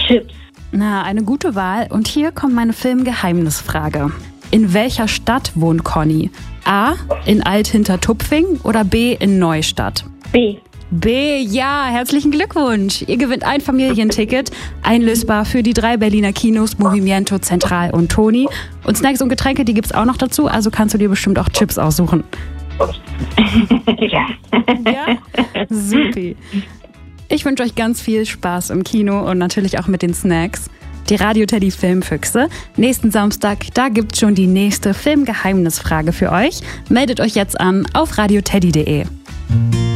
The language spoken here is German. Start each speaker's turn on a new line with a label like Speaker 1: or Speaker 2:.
Speaker 1: Chips.
Speaker 2: Na, eine gute Wahl. Und hier kommt meine Filmgeheimnisfrage. In welcher Stadt wohnt Conny? A. in Alt-Hintertupfing oder B. in Neustadt?
Speaker 1: B.
Speaker 2: B, ja, herzlichen Glückwunsch. Ihr gewinnt ein Familienticket, einlösbar für die 3 Berliner Kinos, Movimiento, Zentral und Toni. Und Snacks und Getränke, die gibt's auch noch dazu, also kannst du dir bestimmt auch Chips aussuchen.
Speaker 1: Ja.
Speaker 2: Ja? Supi. Ich wünsche euch ganz viel Spaß im Kino und natürlich auch mit den Snacks. Die Radio Teddy Filmfüchse. Nächsten Samstag, da gibt's schon die nächste Filmgeheimnisfrage für euch. Meldet euch jetzt an auf radioteddy.de.